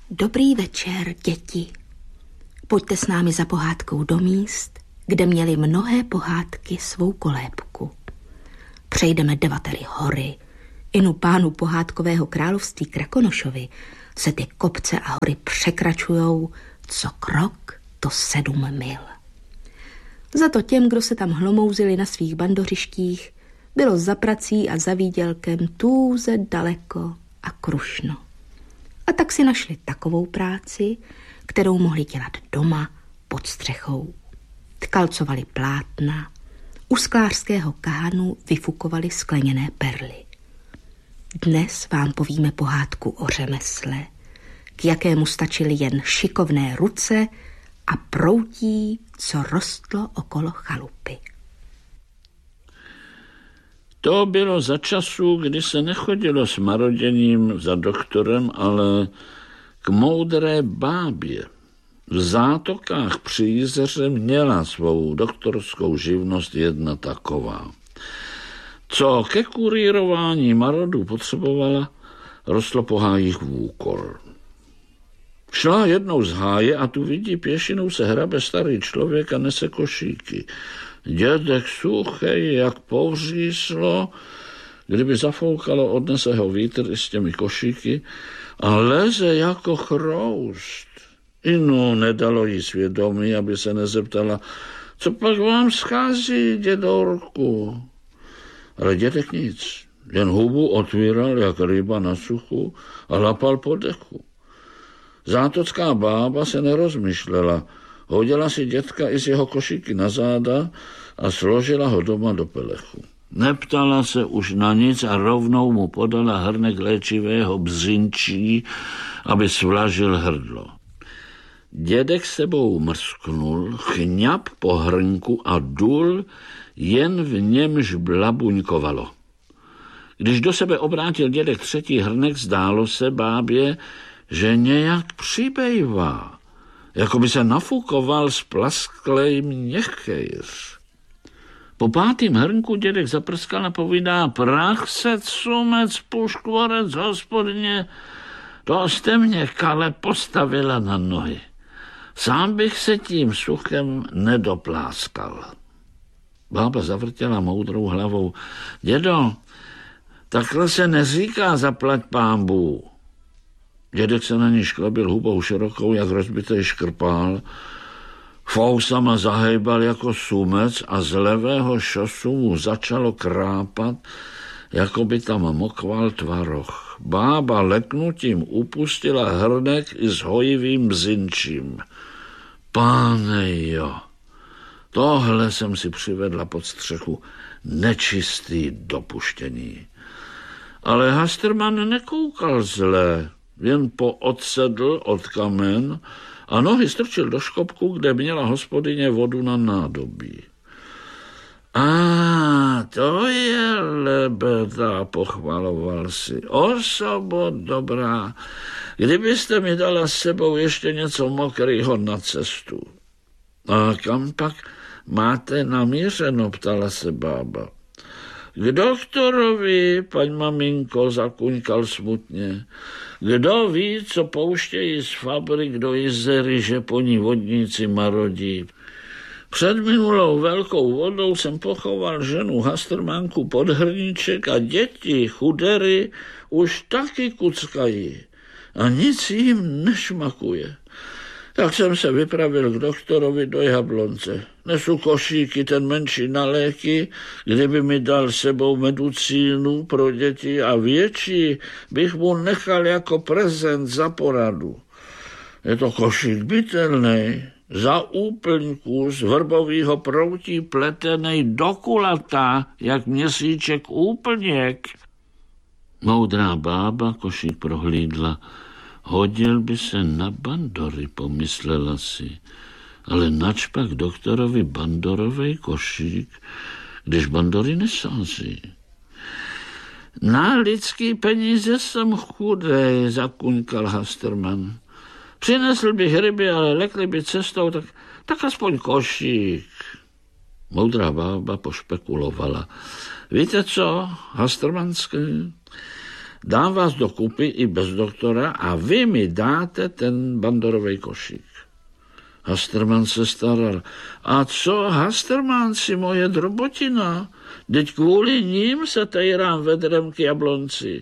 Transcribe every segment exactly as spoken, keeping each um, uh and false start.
Dobrý večer, děti. Pojďte s námi za pohádkou do míst, kde měly mnohé pohádky svou kolébku. Přejdeme Devatery hory. Inu pánu pohádkového království Krakonošovi se ty kopce a hory překračujou co krok, to sedm mil. Za to těm, kdo se tam hlomouzili na svých bandořištích, bylo za prací a za výdělkem tůze daleko a krušno. A tak si našli takovou práci, kterou mohli dělat doma pod střechou. Tkalcovali plátna, u sklářského kánu vyfukovali skleněné perly. Dnes vám povíme pohádku o řemesle, k jakému stačily jen šikovné ruce a proutí, co rostlo okolo chalupy. To bylo za času, kdy se nechodilo s maroděním za doktorem, ale k moudré bábě. V Zátokách při Jizeře měla svou doktorskou živnost jedna taková. Co ke kurírování marodů potřebovala, rostlo po hájích vůkol. Šla jednou z háje a tu vidí, pěšinou se hrabe starý člověk a nese košíky. Dědek suchej, jak povříslo, kdyby zafoukalo, odnese ho vítr i s těmi košíky a leze jako chroust. Inu nedalo jí svědomí, aby se nezeptala, co pak vám schází, dědorku? Ale dědek nic, jen hubu otvíral, jak ryba na suchu, a lapal po dechu. Zátocká bába se nerozmyšlela, hodila si dětka i z jeho košíky na záda a složila ho doma do pelechu. Neptala se už na nic a rovnou mu podala hrnek léčivého bzinčí, aby svlažil hrdlo. Dědek sebou mrsknul, chňap po hrnku a dul, jen v němž blabuňkovalo. Když do sebe obrátil dědek třetí hrnek, zdálo se bábě, že nějak přibejvá, jako by se nafukoval z plasklej měchejř. Po pátým hrnku dědek zaprskal a povídá, prach se cumec, puškvorec, hospodně, to jste mě, Kale, postavila na nohy. Sám bych se tím suchem nedopláskal. Bába zavrtěla moudrou hlavou. Dědo, takhle se neříká zaplať pánbů. Dědek se na ní šklebil hubou širokou, jak rozbitej škrpál. Fousama zahejbal jako sumec a z levého šosu mu začalo krápat, jako by tam mokval tvaroh. Bába leknutím upustila hrnek i s hojivým bzinčím. Páne jo, tohle jsem si přivedla pod střechu, nečistý dopuštění. Ale Hasterman nekoukal zle, jen poodsedl od kamen a nohy strčil do škopku, kde měla hospodyně vodu na nádobí. A to je lebeda, pochvaloval si. Osobo dobrá, kdybyste mi dala s sebou ještě něco mokrýho na cestu. A kam pak máte namířeno, ptala se bába. K doktorovi, paň maminko, zakuňkal smutně. Kdo ví, co pouštějí z fabrik do Jizery, že po ní vodníci marodí. Před minulou velkou vodou jsem pochoval ženu Hastermanku pod hrníček a děti, chudery, už taky kuckají a nic jim nešmakuje. Tak jsem se vypravil k doktorovi do Jablonce. Nesu košíky, ten menší na léky, kdyby mi dal sebou medicínu pro děti a větší bych mu nechal jako prezent za poradu. Je to košík bytelný, za úplňku z vrbovýho proutí pletenej do kulata, jak měsíček úplněk. Moudrá bába košík prohlídla. Hodil by se na bandory, pomyslela si, ale načpak doktorovi bandorovej košík, když bandory nesází. Na lidský peníze jsem chudej, zakuňkal Hasterman. Přinesl bych ryby, ale lekli by cestou, tak, tak aspoň košík. Moudrá bába pošpekulovala. Víte co, Hastermanský? dám vás do kupy i bez doktora a vy mi dáte ten bandorový košík. Hasterman se staral. A co, Hasterman, si moje drobotina? Teď kvůli ním se tejrám vedrem k jablonci.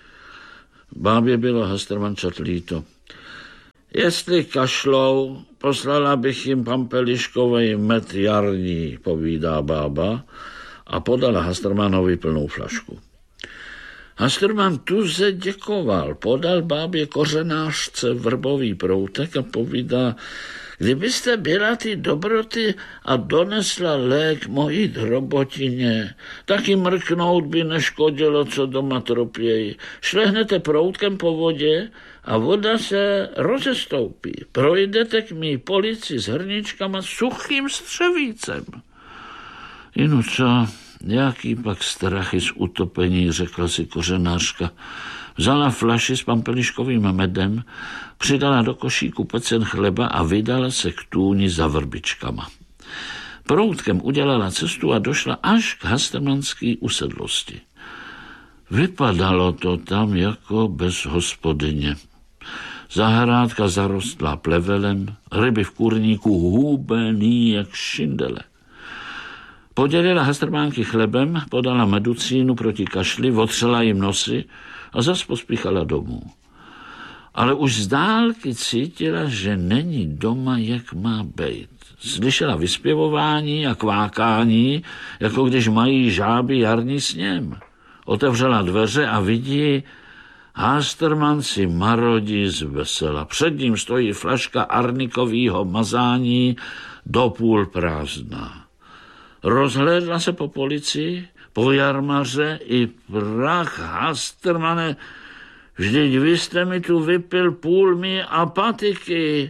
Bábě bylo Hastermančat líto. Jestli kašlou, poslala bych jim pampeliškovej med jarní, povídá bába a podala Hastermanovi plnou flašku. Hasterman tuze děkoval, podal bábě kořenářce vrbový proutek a povídá, kdybyste byla ty dobroty a donesla lék mojí drobotině, taky mrknout by neškodilo, co doma tropějí. Šlehnete proutkem po vodě a voda se rozestoupí. Projdete k mý polici s hrničkama suchým střevícem. Inu co, jaký pak strachy z utopení, řekla si kořenářka. Vzala flaši s pampeliškovým medem, přidala do košíku pecen chleba a vydala se k tůni za vrbičkama. Proutkem udělala cestu a došla až k hastermanský usedlosti. Vypadalo to tam jako bez hospodyně. Zahrádka zarostlá plevelem, ryby v kurníku hubený jak šindele. Podělila Hastermánky chlebem, podala medicínu proti kašli, otřela jim nosy a zas pospíchala domů. Ale už z dálky cítila, že není doma, jak má bejt. Slyšela vyspěvování a kvákání, jako když mají žáby jarní sněm. Otevřela dveře a vidí, Hasterman si marodí z vesela. Před ním stojí flaška arnikového mazání do půl prázdná. Rozhlédla se po policii, po jarmaře i prach. Hastermane, vždyť vy jste mi tu vypil půl mý apatiky.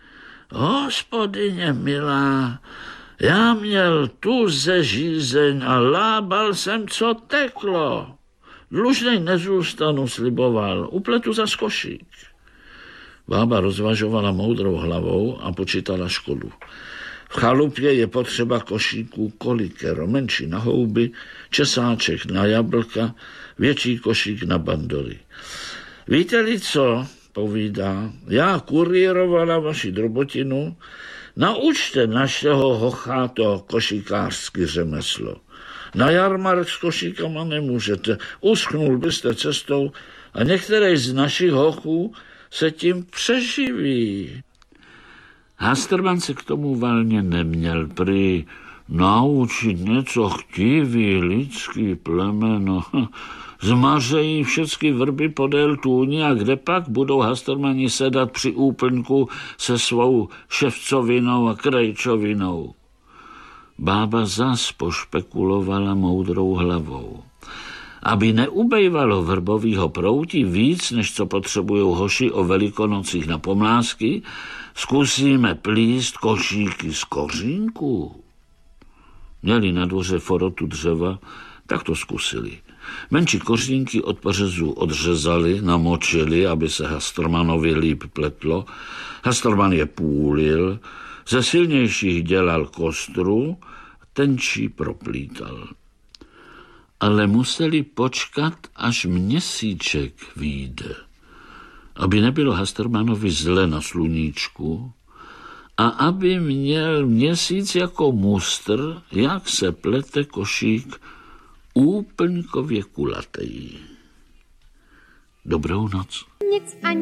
Hospodyně milá, já měl tu ze žízeň a lábal jsem, co teklo. Dlužnej nezůstanu, sliboval, upletu za košík. Bába rozvažovala moudrou hlavou a počítala škodu. V chalupě je potřeba košíků kolikero, menší na houby, česáček na jablka, větší košík na bandory. Víte-li co, povídá, já kurýrovala vaši drobotinu, naučte našeho hocha to košíkářský řemeslo. Na jarmark s košíkama nemůžete, uschnul byste cestou a některý z našich hochů se tím přeživí. Hasterman se k tomu valně neměl, prý naučit něco chtivý lidský plemeno. Zmařejí všechny vrby podél tůni a kde pak budou Hastermani sedat při úplňku se svou ševcovinou a krejčovinou. Bába zas pošpekulovala moudrou hlavou. Aby neubejvalo vrbovýho proutí víc, než co potřebujou hoši o velikonocích na pomlásky, zkusíme plíst košíky z kořínku. Měli na dvoře forotu dřeva, tak to zkusili. Menší kořínky od pařezů odřezali, namočili, aby se Hastermanovi líp pletlo. Hasterman je půlil, ze silnějších dělal kostru, tenčí proplítal. Ale museli počkat, až měsíček vyjde, aby nebylo Hastermanovi zle na sluníčku a aby měl měsíc jako mustr, jak se plete košík úplňkově kulatej. Dobrou noc. Nic ani